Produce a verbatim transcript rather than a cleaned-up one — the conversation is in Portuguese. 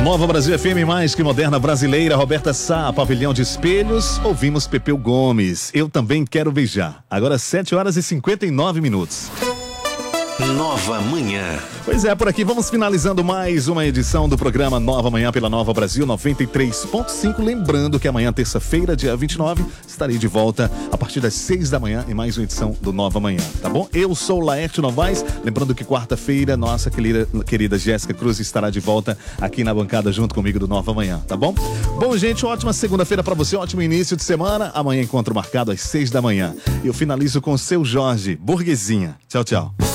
Nova Brasil F M, mais que moderna brasileira. Roberta Sá, Pavilhão de Espelhos. Ouvimos Pepeu Gomes. Eu também quero beijar. Agora sete horas e cinquenta e nove minutos. Nova Manhã. Pois é, por aqui vamos finalizando mais uma edição do programa Nova Manhã pela Nova Brasil noventa e três ponto cinco. Lembrando que amanhã, terça-feira, dia vinte e nove, estarei de volta a partir das seis da manhã em mais uma edição do Nova Manhã, tá bom? Eu sou o Laerte Novaes, lembrando que quarta-feira nossa querida, querida Jéssica Cruz estará de volta aqui na bancada junto comigo do Nova Manhã, tá bom? Bom, gente, ótima segunda-feira pra você, ótimo início de semana. Amanhã encontro marcado às seis da manhã. Eu finalizo com o seu Jorge Burguesinha. Tchau, tchau.